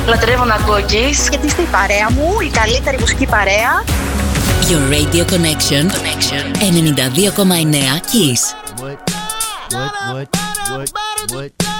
Λατρεύω να ακούω Kiss. Γιατί είστε η παρέα μου, η καλύτερη μουσική παρέα. Your Radio Connection 92,9 Kiss. What?